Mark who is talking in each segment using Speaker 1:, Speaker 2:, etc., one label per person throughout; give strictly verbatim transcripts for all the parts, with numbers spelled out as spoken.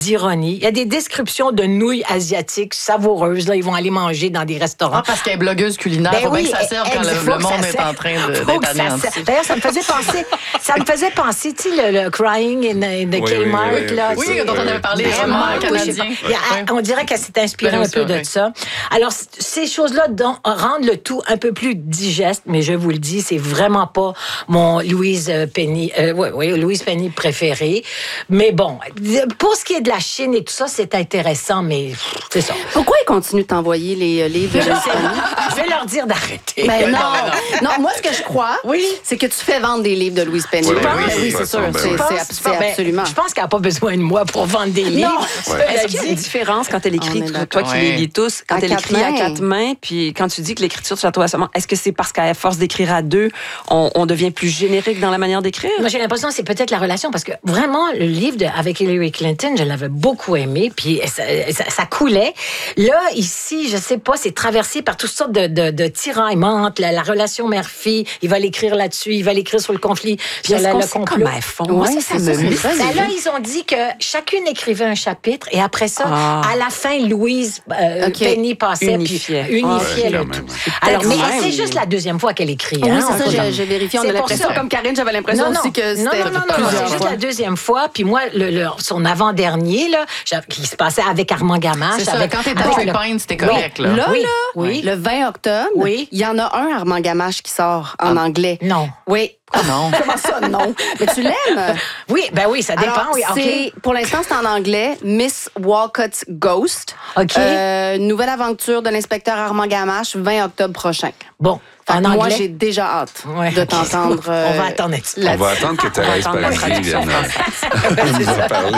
Speaker 1: d'ironie. Il y a des descriptions de nouilles asiatiques savoureuses. Là, ils vont aller manger dans des restaurants.
Speaker 2: Ah, parce qu'elle est blogueuse culinaire.
Speaker 1: Ben
Speaker 2: faut
Speaker 1: oui,
Speaker 2: bien que ça serve quand le, le monde est en train de, d'être anéanti.
Speaker 1: D'ailleurs, ça me faisait penser, ça me faisait penser, tu sais, le, le Crying in, in the
Speaker 3: oui,
Speaker 1: Kmart,
Speaker 3: oui, oui,
Speaker 1: là.
Speaker 2: Oui, oui, dont on avait parlé,
Speaker 1: vraiment
Speaker 2: canadien.
Speaker 1: Oui. On dirait qu'elle s'est inspirée un peu de oui. ça. Alors, ces choses-là donc, rendent le tout un peu plus digeste, mais je vous le dis, c'est vraiment pas mon Louise Penny, euh, oui, oui, Louise Penny préférée. Mais bon, pour ce qui est de la Chine et tout ça, c'est intéressant, mais c'est ça.
Speaker 4: Pourquoi ils continuent de t'envoyer les livres de Louise Penny?
Speaker 1: Je vais leur dire d'arrêter.
Speaker 4: Ben non. non, moi, ce que je crois,
Speaker 1: oui.
Speaker 4: c'est que tu fais vendre des livres de Louise Penny.
Speaker 3: Oui,
Speaker 4: oui,
Speaker 3: oui,
Speaker 4: oui, oui c'est sûr.
Speaker 3: Ben
Speaker 4: c'est,
Speaker 3: oui.
Speaker 4: c'est, c'est
Speaker 1: ben,
Speaker 4: absolument.
Speaker 1: Je pense qu'elle n'a pas besoin de moi pour vendre des livres.
Speaker 4: Non.
Speaker 5: Ouais. Est-ce qu'il y a une différence quand elle écrit, toi qui les lis tous, quand
Speaker 4: à
Speaker 5: elle écrit
Speaker 4: mains.
Speaker 5: à quatre mains, puis quand tu dis que l'écriture, tu la trouves seulement, est-ce que c'est parce qu'à force d'écrire à deux, on, on devient plus générique dans la manière d'écrire?
Speaker 1: Moi, j'ai l'impression que c'est peut-être la relation, parce que vraiment, le livre de, avec Hillary Clinton, je l'avais beaucoup aimé, puis ça, ça, ça coulait. Là, ici, je sais pas, c'est traversé par toutes sortes de, de, de tiraillements, la, la relation mère-fille, il va l'écrire là-dessus, il va l'écrire sur le conflit,
Speaker 5: puis
Speaker 1: sur la, le
Speaker 5: complot. Comment elles font?
Speaker 4: Ouais,
Speaker 5: Moi, ça, ça me met.
Speaker 1: Ben là, ils ont dit que chacune écrivait un chapitre, et après ça, ah. à la fin, Louise euh, okay. Penny passait,
Speaker 5: unifiait,
Speaker 1: puis unifiait
Speaker 3: ouais,
Speaker 1: le tout. Alors, mais même. C'est juste la deuxième fois qu'elle écrit.
Speaker 4: Oui,
Speaker 1: hein,
Speaker 4: c'est ça, j'ai, j'ai vérifié. On a l'impression, comme Karine, j'avais l'impression
Speaker 1: non, non.
Speaker 4: aussi que c'était
Speaker 1: non, non, non, non, c'est juste la deuxième fois. Puis moi, le, le, son avant-dernier, là, qui se passait avec Armand Gamache.
Speaker 2: C'est ça,
Speaker 1: avec,
Speaker 2: quand t'étais avec le Payne, c'était correct.
Speaker 4: Oui. Là, là,
Speaker 1: oui.
Speaker 4: là
Speaker 1: oui.
Speaker 4: le vingt octobre,
Speaker 1: oui.
Speaker 4: il y en a un Armand Gamache qui sort en ah. anglais.
Speaker 1: Non.
Speaker 4: Oui.
Speaker 2: Ah non.
Speaker 4: Comment ça, non? Mais tu l'aimes?
Speaker 1: Oui, ben oui, ça dépend.
Speaker 4: Alors,
Speaker 1: oui, okay.
Speaker 4: c'est, pour l'instant, c'est en anglais. Miss Walcott's Ghost.
Speaker 1: OK.
Speaker 4: Euh, nouvelle aventure de l'inspecteur Armand Gamache, vingt octobre prochain.
Speaker 1: Bon.
Speaker 4: En moi, j'ai déjà hâte
Speaker 1: ouais,
Speaker 4: de
Speaker 1: okay.
Speaker 4: t'entendre. Euh,
Speaker 1: on va attendre.
Speaker 3: On va attendre que Thérèse Paradis vienne nous en parler.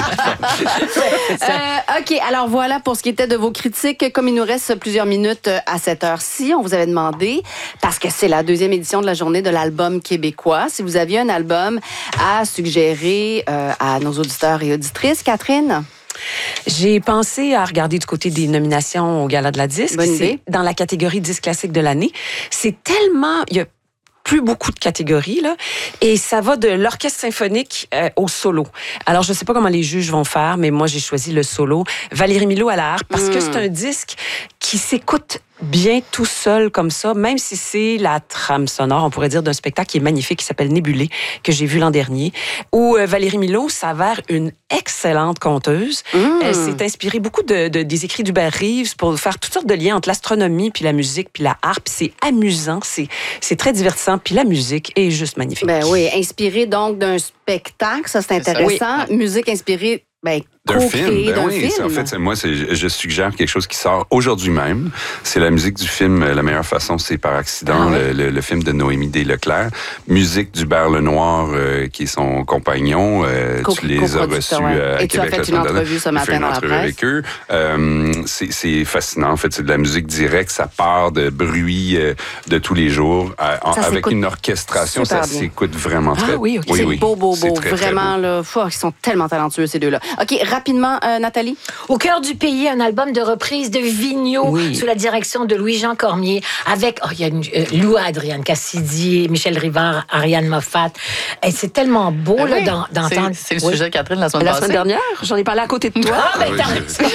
Speaker 4: euh, OK, alors voilà pour ce qui était de vos critiques. Comme il nous reste plusieurs minutes à cette heure-ci, on vous avait demandé, parce que c'est la deuxième édition de la journée de l'album québécois, si vous aviez un album à suggérer euh, à nos auditeurs et auditrices. Catherine?
Speaker 5: J'ai pensé à regarder du côté des nominations au Gala de la disque.
Speaker 4: Bonne
Speaker 5: c'est
Speaker 4: idée.
Speaker 5: Dans la catégorie disque classique de l'année. C'est tellement... Il y a plus beaucoup de catégories, là. Et ça va de l'orchestre symphonique euh, au solo. Alors, je ne sais pas comment les juges vont faire, mais moi, j'ai choisi le solo. Valérie Milot à la harpe, parce mmh. que c'est un disque qui s'écoute bien tout seul comme ça, même si c'est la trame sonore, on pourrait dire, d'un spectacle qui est magnifique, qui s'appelle Nébulé, que j'ai vu l'an dernier, où euh, Valérie Milot s'avère une excellente conteuse. Mmh. Elle s'est inspirée beaucoup de, de, des écrits d'Hubert Reeves pour faire toutes sortes de liens entre l'astronomie, puis la musique, puis la harpe. C'est amusant, c'est, c'est très divertissant, puis la musique est juste magnifique.
Speaker 4: Ben oui, inspirée donc d'un spectacle, ça c'est intéressant. Oui. Musique inspirée... Ben,
Speaker 3: d'un film, ben
Speaker 4: d'un
Speaker 3: oui.
Speaker 4: film.
Speaker 3: En fait, c'est, moi, c'est, je suggère quelque chose qui sort aujourd'hui même. C'est la musique du film La meilleure façon, c'est par accident, ah, le, le, le film de Noémie Desleclerc. Musique d'Hubert Lenoir, euh, qui est son compagnon. Euh,
Speaker 4: Co-
Speaker 3: tu les as reçus
Speaker 4: ouais.
Speaker 3: euh, à
Speaker 4: Et
Speaker 3: Québec.
Speaker 4: tu as fait une entrevue ce matin dans la presse.
Speaker 3: Avec eux. Euh, c'est, c'est fascinant. En fait, c'est de la musique directe. Ça part de bruit euh, de tous les jours. Euh, en, avec une orchestration, ça bien. S'écoute vraiment très
Speaker 5: ah, oui, okay.
Speaker 3: oui,
Speaker 4: c'est
Speaker 3: oui.
Speaker 4: beau, beau, beau.
Speaker 3: Très,
Speaker 4: vraiment,
Speaker 3: très beau.
Speaker 4: là, oh, ils sont tellement talentueux, ces deux-là. OK, rapidement, euh, Nathalie?
Speaker 1: Au cœur du pays, un album de reprise de Vigneault oui. sous la direction de Louis-Jean Cormier avec, oh, il y a une, euh, Lou Adrienne Cassidy, Michel Rivard, Ariane Moffat. Et c'est tellement beau
Speaker 2: ah,
Speaker 1: là,
Speaker 2: oui.
Speaker 1: d'entendre.
Speaker 2: C'est, c'est le
Speaker 1: oui.
Speaker 2: sujet de Catherine la semaine
Speaker 5: la
Speaker 2: passée.
Speaker 5: La semaine dernière, j'en ai parlé à côté de toi.
Speaker 1: Ah, ben,
Speaker 3: ah, oui,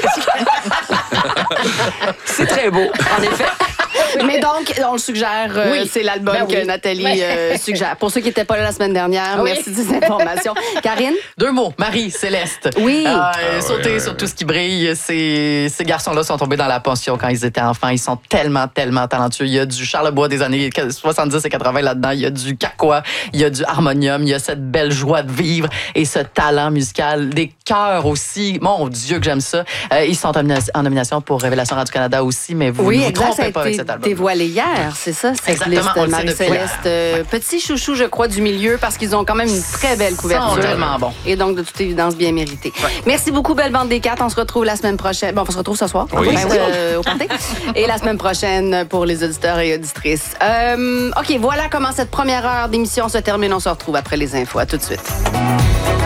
Speaker 5: c'est très beau, en effet.
Speaker 4: Mais donc, on le suggère, euh,
Speaker 1: oui.
Speaker 4: c'est l'album
Speaker 1: ben
Speaker 4: que
Speaker 1: oui.
Speaker 4: Nathalie euh, suggère. Pour ceux qui n'étaient pas là la semaine dernière, oui. merci des informations. Karine?
Speaker 2: Deux mots. Marie, Céleste.
Speaker 4: Oui.
Speaker 2: Euh,
Speaker 3: ah,
Speaker 2: sauter
Speaker 3: ouais,
Speaker 2: sur
Speaker 3: ouais.
Speaker 2: tout ce qui brille. Ces, ces garçons-là sont tombés dans la pension quand ils étaient enfants. Ils sont tellement, tellement talentueux. Il y a du Charlebois des années soixante-dix et quatre-vingts là-dedans. Il y a du cacois. Il y a du harmonium. Il y a cette belle joie de vivre et ce talent musical. Des chœurs aussi. Mon Dieu que j'aime ça. Euh, ils sont en nomination pour Révélation Radio-Canada aussi, mais vous
Speaker 4: oui,
Speaker 2: ne vous
Speaker 4: exact,
Speaker 2: trompez pas avec cet album.
Speaker 4: Dévoilé hier, c'est ça, cette
Speaker 2: Exactement,
Speaker 4: liste
Speaker 2: on le sait
Speaker 4: Marie-Céleste. Euh, petit chouchou, je crois, du milieu, parce qu'ils ont quand même une très belle couverture.
Speaker 2: Ils sont tellement bons.
Speaker 4: Et donc, de toute évidence, bien mérité.
Speaker 2: Ouais.
Speaker 4: Merci beaucoup, Belle Bande des Quatre. On se retrouve la semaine prochaine. Bon, on se retrouve ce soir.
Speaker 3: Oui.
Speaker 4: Ben, euh, au party. Et la semaine prochaine pour les auditeurs et auditrices. Euh, OK, voilà comment cette première heure d'émission se termine. On se retrouve après les infos. À tout de suite.